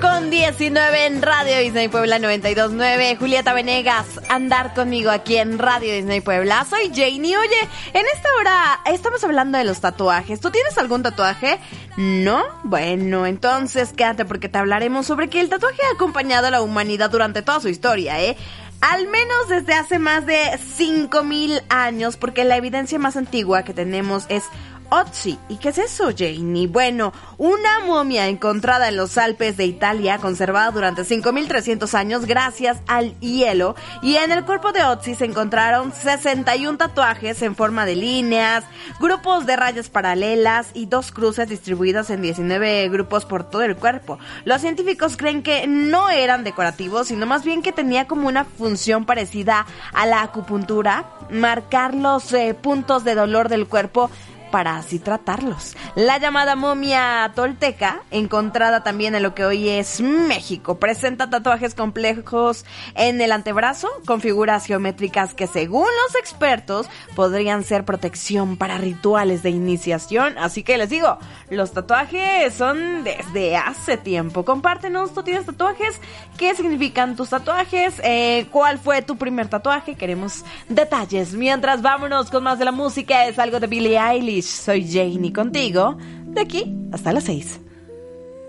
6:19 en Radio Disney Puebla 92.9. Julieta Venegas, andar conmigo aquí en Radio Disney Puebla. Soy Janie. Oye, en esta hora estamos hablando de los tatuajes. ¿Tú tienes algún tatuaje? ¿No? Bueno, entonces quédate porque te hablaremos sobre que el tatuaje ha acompañado a la humanidad durante toda su historia, al menos desde hace más de 5,000 años, porque la evidencia más antigua que tenemos es Otzi. ¿Y qué es eso, Janie? Bueno, una momia encontrada en los Alpes de Italia, conservada durante 5,300 años gracias al hielo, y en el cuerpo de Otzi se encontraron 61 tatuajes en forma de líneas, grupos de rayas paralelas y 2 cruces distribuidas en 19 grupos por todo el cuerpo. Los científicos creen que no eran decorativos, sino más bien que tenía como una función parecida a la acupuntura, marcar los puntos de dolor del cuerpo para así tratarlos. La llamada momia tolteca, encontrada también en lo que hoy es México, presenta tatuajes complejos en el antebrazo con figuras geométricas que, según los expertos, podrían ser protección para rituales de iniciación. Así que les digo, los tatuajes son desde hace tiempo. Compártenos, ¿tú tienes tatuajes? ¿Qué significan tus tatuajes? ¿Cuál fue tu primer tatuaje? Queremos detalles. Mientras, vámonos con más de la música. Es algo de Billie Eilish. Soy Janie contigo, de aquí hasta las 6.